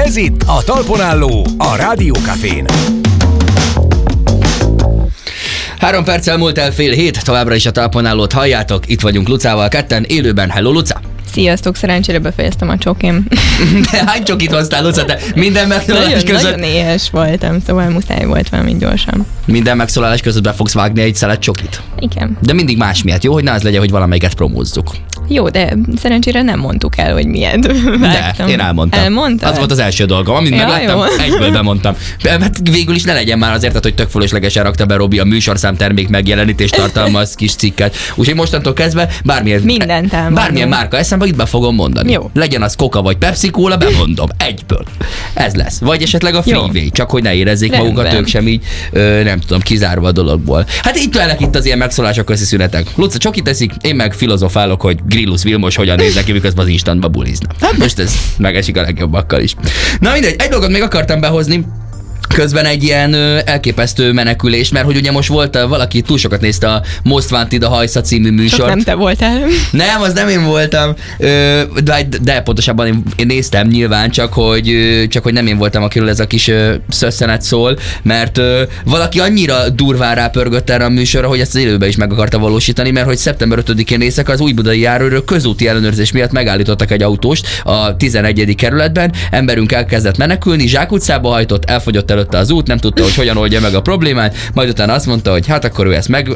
Ez itt a Talpon Álló, a Rádió Cafén. 3 perccel múlt el 6:30, továbbra is a Talpon Állót halljátok, itt vagyunk Lucával ketten, élőben. Hello, Luca! Sziasztok, szerencsére befejeztem a csokim. De hány csokit hoztál, Luca? Te minden megszólalás között... Nagyon éhes voltam, szóval muszáj volt valami gyorsan. Minden megszólalás között be fogsz vágni egy szelet csokit? Igen. De mindig más miatt, jó? Hogy ne az legyen, hogy valamelyiket promózzuk. Jó, de szerencsére nem mondtuk el, hogy miért vágtam. De, én elmondtam. Elmondtad? Az volt az első dolgom, amint megláttam, egyből bemondtam. Hát végül is ne legyen már azért, hogy tök fölöslegesen rakta be Robi a műsorszám termék megjelenítést tartalmaz kis cikket. Úgyhogy mostantól kezdve bármilyen márka eszembe itt be fogom mondani. Jó. Legyen az Coca vagy Pepsi Cola, bemondom. Egyből. Ez lesz. Vagy esetleg a Freeway, csak hogy ne érezzék magukat ők sem így, nem tudom, kizárva a dologból. Hát itt lennek itt az ilyen megszólások közti szünetek. Luca csokit teszik, én meg filozofálok, hogy Grillus Vilmos hogyan néz neki, miközben az instantba bulizna. Hát most ez megesik a legjobbakkal is. Na mindegy, egy dolgot még akartam behozni, közben egy ilyen elképesztő menekülés, mert hogy ugye most volt valaki túl sokat nézte a Most Wanted a Hajsza című műsort. Csak nem te voltál. Nem, az nem én voltam, de pontosabban én néztem nyilván, csak hogy nem én voltam, akiről ez a kis szösszenet szól, mert valaki annyira durván rápörgött erre a műsorra, hogy ezt az élőben is meg akarta valósítani, mert hogy szeptember 5-én éjszaka az újbudai járőrök közúti ellenőrzés miatt megállítottak egy autóst a 11. kerületben, emberünk elkezdett menekülni, zsákutcába hajtott, elfogyott előtte az út, nem tudta, hogy hogyan oldja meg a problémát, majd utána azt mondta, hogy hát akkor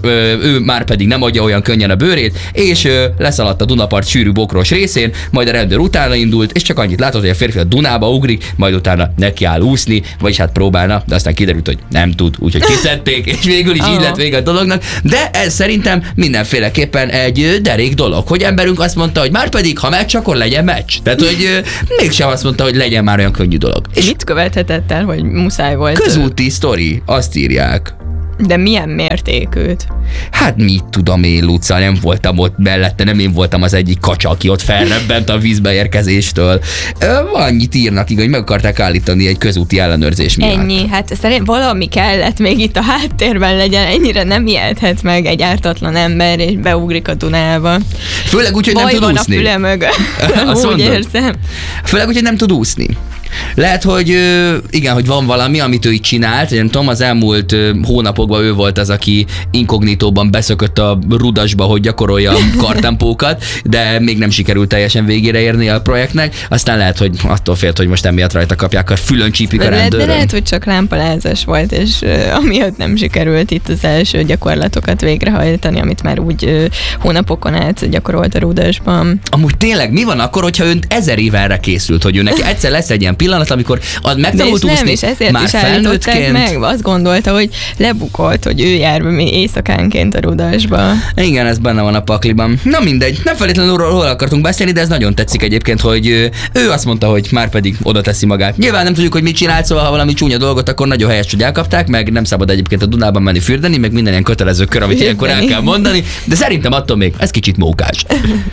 ő már pedig nem adja olyan könnyen a bőrét, és leszaladt a Dunapart sűrű bokros részén, majd a rendőr utána indult, és csak annyit látott, hogy a férfi a Dunába ugrik, majd utána nekiáll úszni, vagyis hát próbálna, de aztán kiderült, hogy nem tud, úgyhogy kiszedték, és végül is így lett vége a dolognak, de ez szerintem mindenféleképpen egy derék dolog, hogy emberünk azt mondta, hogy már pedig, ha meccs, akkor legyen meccs. Tehát, hogy mégsem azt mondta, hogy legyen már olyan könnyű dolog. És mit követhetett el, hogy muszáj volt? Közúti sztori, azt írják. De milyen mértékűt? Hát mit tudom én, Luca, nem voltam ott mellette, nem én voltam az egyik kacsa, aki ott felrebbent a vízbeérkezéstől. Annyit írnak, hogy meg akarták állítani egy közúti ellenőrzés miatt. Ennyi, hát szerintem valami kellett még itt a háttérben legyen, ennyire nem ijedhet meg egy ártatlan ember, és beugrik a Dunába. Főleg úgy, hogy nem tud úszni. Van a füle mögött. Úgy érzem. Főleg úgy, hogy nem tud úszni. Lehet, hogy igen, hogy van valami, amit ő így csinált, nem tudom, az elmúlt hónapokban ő volt az, aki inkognitóban beszökött a rudasba, hogy gyakorolja a kartempókat, de még nem sikerült teljesen végére érni a projektnek, aztán lehet, hogy attól félt, hogy most emiatt rajta kapják, a fülön csípik a rendőrön. De lehet, hogy csak lámpalázas volt, és amiatt nem sikerült itt az első gyakorlatokat végrehajtani, amit már úgy hónapokon át gyakorolt a rudasban. Amúgy tényleg mi van akkor, hogyha ön 1000 éve erre készült, hogy ő neki egyszer lesz egy ilyen pillanat, amikor megtanult úszni, és ezért már is felnőttként. Meg, azt gondolta, hogy lebukott, hogy ő jár be éjszakánként a rudasba. Igen, ez benne van a pakliban. Na mindegy, nem feltétlenül róla akartunk beszélni, de ez nagyon tetszik egyébként, hogy ő azt mondta, hogy már pedig oda teszi magát. Nyilván nem tudjuk, hogy mit csinált, szóval ha valami csúnya dolgot, akkor nagyon helyes, hogy elkapták, meg nem szabad egyébként a Dunában menni fürdeni, meg minden ilyen kötelező kör, amit ilyenkor el kell mondani, de szerintem attól még ez kicsit mókás.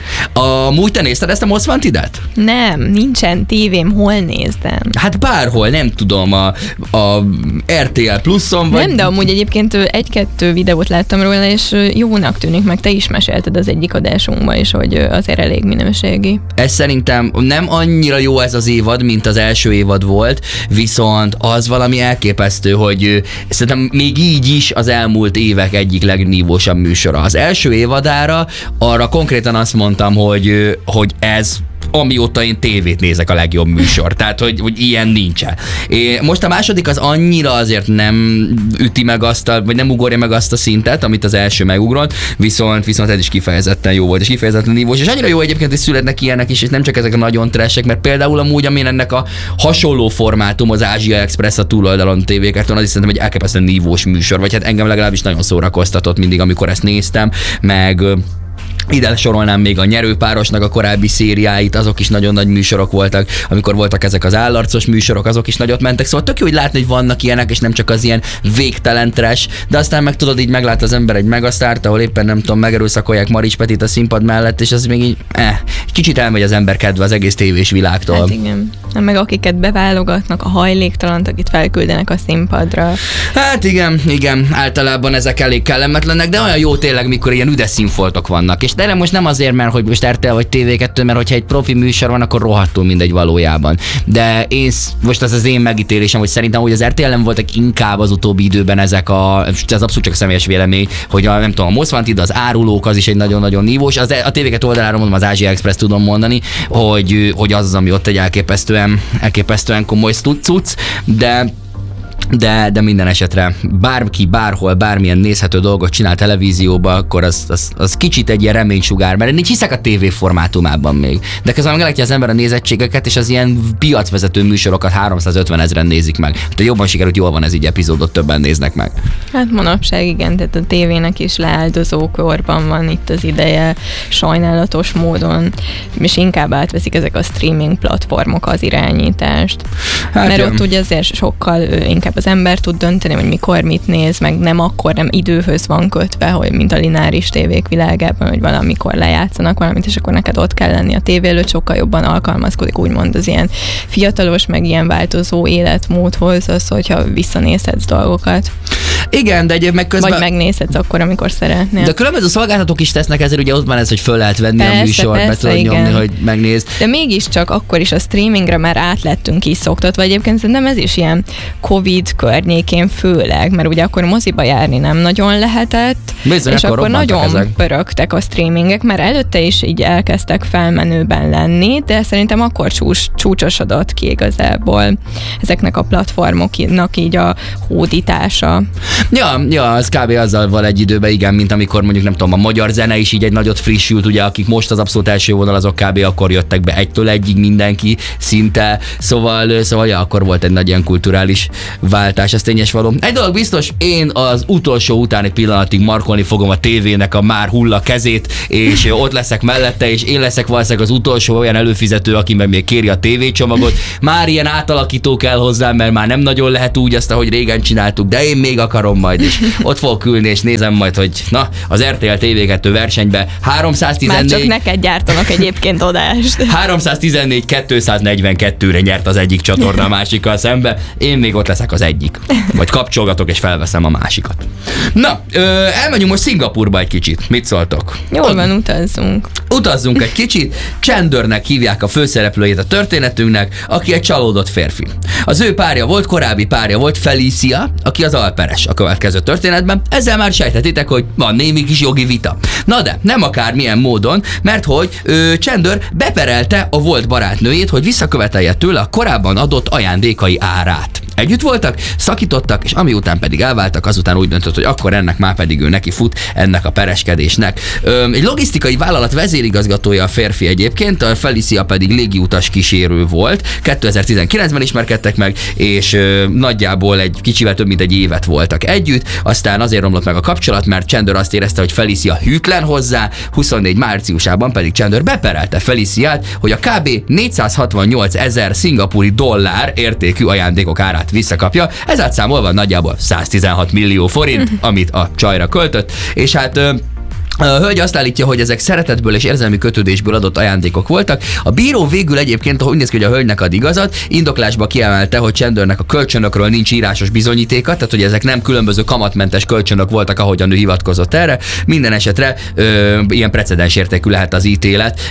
Amúgy te nézted ezt a Most Wanted-et? Nem, nincsen tévém, hol néztem? Hát bárhol, nem tudom, a RTL Pluszon vagy... Nem, de amúgy egyébként 1-2 videót láttam róla, és jónak tűnik, meg te is mesélted az egyik adásunkban is, hogy azért elég minőségi. Ez szerintem nem annyira jó ez az évad, mint az első évad volt, viszont az valami elképesztő, hogy szerintem még így is az elmúlt évek egyik legnívósabb műsora. Az első évadára arra konkrétan azt mondtam, hogy ez amióta én tévét nézek a legjobb műsor. Tehát, hogy ilyen nincsen. Most a második az annyira azért nem üti meg vagy nem ugorja meg azt a szintet, amit az első megugrott, viszont ez is kifejezetten jó volt, és kifejezetten nívós, és annyira jó egyébként, hogy születnek ilyenek is, és nem csak ezek a nagyon trashek, mert például amúgy, amin ennek a hasonló formátum az Ázsia Express a túloldalon tévékerton, az is szerintem egy elképesztően nívós műsor, vagy hát engem legalábbis nagyon szórakoztatott mindig, amikor ezt néztem, meg ide sorolnám még a Nyerőpárosnak a korábbi szériáit, azok is nagyon nagy műsorok voltak, amikor voltak ezek az állarcos műsorok, azok is nagyot mentek, szóval tök jó, hogy látni, hogy vannak ilyenek, és nem csak az ilyen végtelen trash, de aztán meg tudod, így meglát az ember egy megasztárt, ahol éppen nem tudom, megerőszakolják Maris Petit a színpad mellett, és az még így, kicsit elmegy az ember kedve az egész tévés világtól. Hát igen. Meg akiket beválogatnak, a hajléktalant, akit felküldenek a színpadra. Hát igen, általában ezek elég kellemetlenek, de olyan jó tényleg, mikor ilyen üdes színfoltok vannak, és de most nem azért, mert hogy most RTL vagy TV2, mert hogyha egy profi műsor van, akkor rohadtul mindegy valójában. De most az én megítélésem, hogy szerintem, hogy az RTL-en voltak inkább az utóbbi időben ezek ez abszolút csak személyes vélemény, hogy nem tudom, a Most Wanted, az árulók, az is egy nagyon-nagyon nívós. A TV2 oldalára mondom, az Ázsia Express tudom mondani, hogy az, ami ott egy elképesztően komoly cucc, de minden esetre bárki, bárhol, bármilyen nézhető dolgot csinál televízióba, akkor az kicsit egy ilyen reménysugár, mert nincs hiszek a TV formátumában még. De közben meglátja az ember a nézettségeket, és az ilyen piacvezető műsorokat 350 000 nézik meg. Tehát jobban sikerült, jól van ez így epizódot, többen néznek meg. Hát manapság igen, tehát a tévének is leáldozó korban van itt az ideje, sajnálatos módon, és inkább átveszik ezek a streaming platformok az irányítást. Hát mert ott ugye azért sokkal inkább az ember tud dönteni, hogy mikor mit néz, meg nem időhöz van kötve, hogy mint a lineáris tévék világában, hogy valamikor lejátszanak valamit, és akkor neked ott kell lenni a tévé előtt, sokkal jobban alkalmazkodik úgymond az ilyen fiatalos, meg ilyen változó életmódhoz, az, hogyha visszanézhetsz dolgokat. Igen, de egyébként meg közben... Vagy megnézhetsz akkor, amikor szeretnél. De különböző szolgáltatók is tesznek ezért, ugye ott van ez, hogy föl lehet venni a műsort, be tudod nyomni, hogy megnézd. De mégiscsak akkor is a streamingre már átlettünk is szoktatva. Egyébként szerintem ez is ilyen Covid környékén főleg, mert ugye akkor moziba járni nem nagyon lehetett, bizony, és akkor nagyon ezek. pörögtek a streamingek, mert előtte is így elkezdtek felmenőben lenni, de szerintem akkor csúcsosodott ki igazából ezeknek a platformoknak így a hódítása. Ja, az kb. Azzal van egy időben, igen, mint amikor mondjuk nem tudom, a magyar zene is így egy nagyot frissült, ugye, akik most az abszolút első vonal, azok kb. Akkor jöttek be egytől egyig mindenki szinte, szóval ja, akkor volt egy nagy ilyen kulturális váltás, ez tényes való. Egy dolog biztos, én az utolsó utáni pillanatig markolni fogom a tévének a már hulla kezét, és ott leszek mellette, és én leszek valószínűleg az utolsó olyan előfizető, aki meg még kéri a tévécsomagot. Már ilyen átalakító kell hozzám, mert már nem nagyon lehet úgy azt, ahogy régen csináltuk, de én még akarom majd, és ott fogok ülni, és nézem majd, hogy na, az RTL TV2 versenybe 314... Már csak neked gyártanak egyébként adást. 314-242-re nyert az egyik csatorna a másikkal szembe, én még ott leszek az egyik. Vagy kapcsolgatok, és felveszem a másikat. Na, elmegyünk most Szingapurba egy kicsit. Mit szóltok? Jól van, utazzunk. Utazzunk egy kicsit. Chandlernek hívják a főszereplőjét a történetünknek, aki egy csalódott férfi. Az ő korábbi párja volt Felicia, aki az alperes a következő történetben. Ezzel már sejthetitek, hogy van némi kis jogi vita. Na de, nem akármilyen módon, mert hogy Chandler beperelte a volt barátnőjét, hogy visszakövetelje tőle a korábban adott ajándékai árát. Együtt voltak, szakítottak, és ami után pedig elváltak, azután úgy döntött, hogy akkor ennek már pedig ő neki fut, ennek a pereskedésnek. Egy logisztikai vállalat vezérigazgatója a férfi egyébként, a Felicia pedig légiutas kísérő volt. 2019-ben ismerkedtek meg, és nagyjából egy kicsivel több mint egy évet voltak együtt, aztán azért romlott meg a kapcsolat, mert Chandler azt érezte, hogy Felicia hűtlen hozzá, 24 márciusában pedig Chandler beperelte Feliciát, hogy a kb. 468 000 szingapúri dollár értékű ajándékok árát visszakapja, ez átszámolva nagyjából 116 millió forint, amit a csajra költött, és hát a hölgy azt állítja, hogy ezek szeretetből és érzelmi kötődésből adott ajándékok voltak. A bíró végül egyébként, úgy néz ki, hogy a hölgynek ad igazat, indoklásba kiemelte, hogy Chandlernek a kölcsönökről nincs írásos bizonyítéka, tehát hogy ezek nem különböző kamatmentes kölcsönök voltak, ahogyan ő hivatkozott erre. Minden esetre ilyen precedens értékű lehet az ítélet,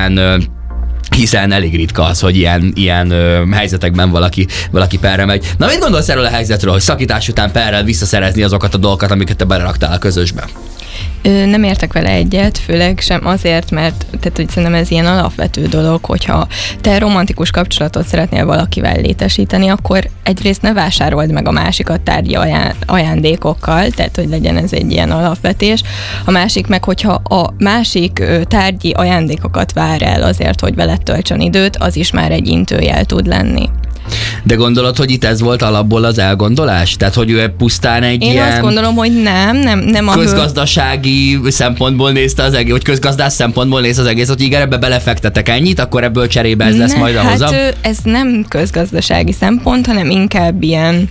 hiszen elég ritka az, hogy ilyen helyzetekben valaki perre megy. Na, mit gondolsz erről a helyzetről, hogy szakítás után perrel visszaszerezni azokat a dolgokat, amiket te beleraktál a közösbe? Nem értek vele egyet, főleg sem azért, mert tehát, hogy szerintem ez ilyen alapvető dolog, hogyha te romantikus kapcsolatot szeretnél valakivel létesíteni, akkor egyrészt ne vásárold meg a másikat tárgyi ajándékokkal, tehát hogy legyen ez egy ilyen alapvetés. A másik meg, hogyha a másik tárgyi ajándékokat vár el azért, hogy veled töltsön időt, az is már egy intőjel tud lenni. De gondolod, hogy itt ez volt alapból az elgondolás? Tehát, hogy ő pusztán egy Én ilyen... azt gondolom, hogy nem a közgazdasági szempontból nézte az egész, vagy közgazdász szempontból nézte az egész, hogy igen, ebbe belefektetek ennyit, akkor ebből cserébe ez lesz majd a hozam? Hát ez nem közgazdasági szempont, hanem inkább ilyen...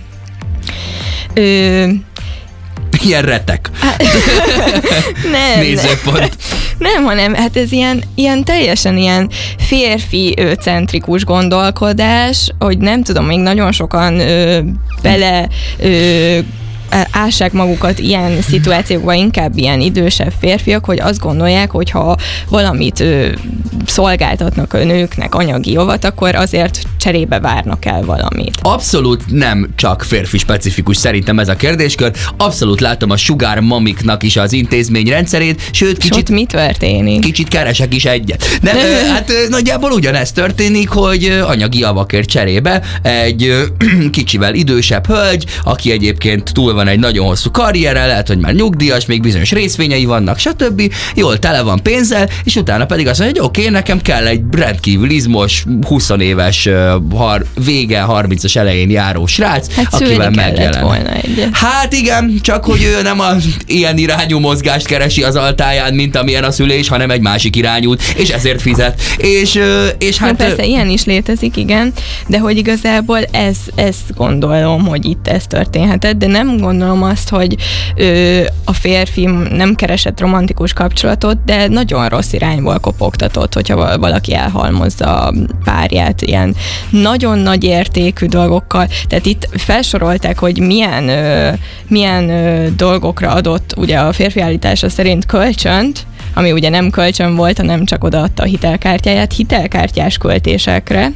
Ilyen retek. Nem. Nézőpont. Nem, hanem hát ez ilyen teljesen ilyen férfi centrikus gondolkodás, hogy nem tudom, még nagyon sokan ássák magukat ilyen szituációkban inkább ilyen idősebb férfiak, hogy azt gondolják, hogy ha valamit szolgáltatnak a nőknek anyagi javat, akkor azért cserébe várnak el valamit. Abszolút nem csak férfi specifikus szerintem ez a kérdéskör. Abszolút látom a sugar mamiknak is az intézmény rendszerét, sőt kicsit mi történik? Kicsit keresek is egyet. De hát nagyjából ugyanez történik, hogy anyagi javakért cserébe egy kicsivel idősebb hölgy, aki egyébként túl van egy nagyon hosszú karrierrel, lehet, hogy már nyugdíjas, még bizonyos részvényei vannak, stb. Jól tele van pénzzel, és utána pedig azt mondja, hogy oké, nekem kell egy rendkívül izmos, 20 éves, vége 30-as elején járó srác, akivel megjelen. Hát igen, csak hogy ő nem az ilyen irányú mozgást keresi az altáján, mint amilyen a szülés, hanem egy másik irányút, és ezért fizet. És hát... Persze, ilyen is létezik, igen, de hogy igazából ez gondolom, hogy itt ez történhetett, de nem gondolom azt, hogy a férfi nem keresett romantikus kapcsolatot, de nagyon rossz irányból kopogtatott, hogyha valaki elhalmozza a párját ilyen nagyon nagy értékű dolgokkal. Tehát itt felsorolták, hogy milyen dolgokra adott ugye a férfi állítása szerint kölcsönt, ami ugye nem kölcsön volt, hanem csak odaadta a hitelkártyáját, hitelkártyás költésekre,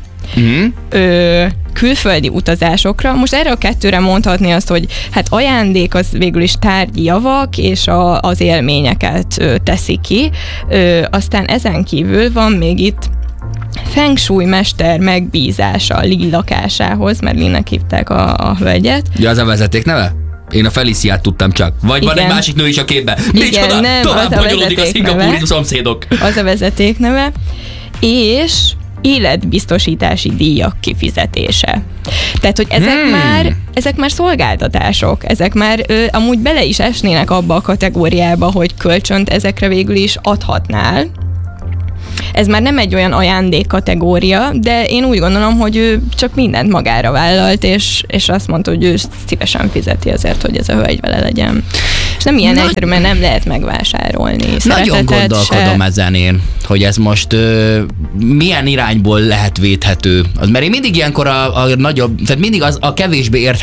külföldi utazásokra. Most erre a kettőre mondhatni azt, hogy hát ajándék az végül is tárgyi javak, és az élményeket teszi ki. Aztán ezen kívül van még itt Feng Shui mester megbízása Lee lakásához, mert Lee-nek hívták a hölgyet. Ja, az a vezeték neve? Én a Feliciát tudtam csak. Vagy igen. Van egy másik nő is a képben. Micsoda? Tovább bonyolódik a szingapúri szomszédok. Az a vezetékneve. És életbiztosítási díjak kifizetése. Tehát, hogy ezek már szolgáltatások, ezek már amúgy bele is esnének abba a kategóriába, hogy kölcsönt ezekre végül is adhatnál. Ez már nem egy olyan ajándék kategória, de én úgy gondolom, hogy ő csak mindent magára vállalt, és azt mondta, hogy ő szívesen fizeti azért, hogy ez a hölgy vele legyen. És nem ilyen egyszerű, mert nem lehet megvásárolni. Nagyon gondolkodom ezen én, hogy ez most milyen irányból lehet védhető. Mert én mindig ilyenkor a nagyobb, tehát mindig a kevésbé